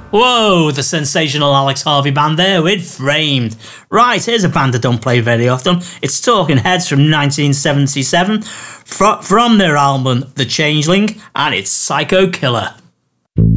Whoa, the sensational Alex Harvey band there with Framed. Right, here's a band I don't play very often. It's Talking Heads from 1977 from their album The Changeling, and it's Psycho Killer.